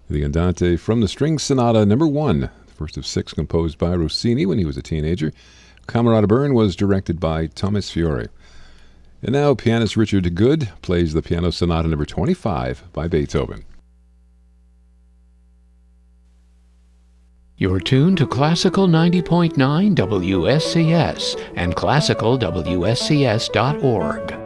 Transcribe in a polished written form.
The Andante from the String Sonata Number 1, the first of 6 composed by Rossini when he was a teenager. Camerata Bern was directed by Thomas Fiore. And now pianist Richard Good plays the Piano Sonata Number 25 by Beethoven. You're tuned to Classical 90.9 WSCS and classicalwscs.org.